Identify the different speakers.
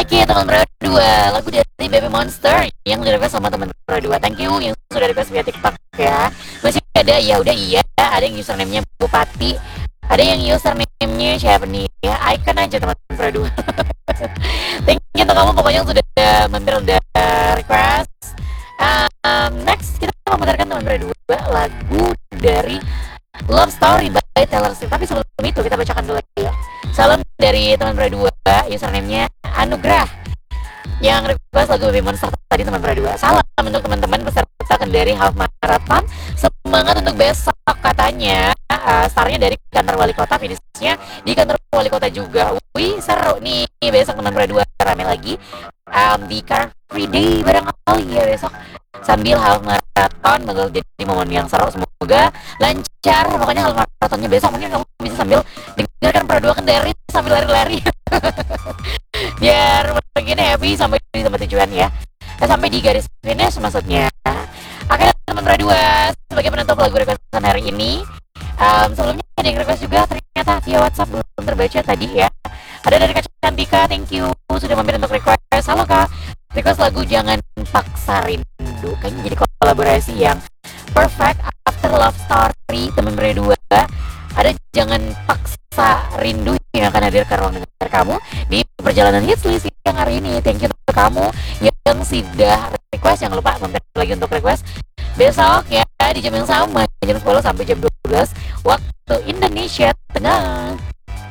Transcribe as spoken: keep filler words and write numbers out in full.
Speaker 1: Oke teman berdua, lagu dari Baby Monster yang di request sama teman berdua. Thank you yang sudah request via TikTok ya. Masih ada ya udah iya, ada yang username-nya Bupati, ada yang username-nya siapa nih ya, icon aja teman berdua. Thank you untuk kamu pokoknya yang sudah mampir udah request. Um, next kita memutarkan teman berdua lagu dari Love Story by Taylor Swift. Tapi sebelum itu kita bacakan dulu ya. Salam dari teman berdua, username-nya Anugrah yang request lagu Baby Monster tadi teman berdua. Salam untuk teman-teman peserta Kendari Half Marathon. Semangat untuk besok katanya. Uh, startnya dari kantor wali kota, finishnya di kantor wali kota juga. Wih seru nih besok teman berdua, rame lagi um, di Car Free Day bareng kali ya besok sambil half marathon bakal jadi momen yang seru, semoga lancar pokoknya half marathonnya besok. Mungkin kamu bisa sambil dengarkan berdua Kendari sambil lari-lari biar begini happy sampai di tempat tujuan ya, eh, sampai di garis finish maksudnya. Oke teman berdua, sebagai penutup lagu requestan hari ini, um, sebelumnya ada yang request juga ternyata via WhatsApp belum terbaca tadi ya. Ada dari Kak Cantika, thank you sudah mampir untuk request. Halo Kak, request lagu Jangan Paksa Rindu, kayaknya jadi kolaborasi yang perfect after love story teman berdua. Ada Jangan Paksa Rindu yang akan hadir ke ruang dengar kamu di perjalanan hits list yang hari ini. Thank you untuk kamu yang sudah request, jangan lupa mampir lagi untuk request besok ya di jam yang sama, jam sepuluh sampai jam dua belas waktu Indonesia Tengah.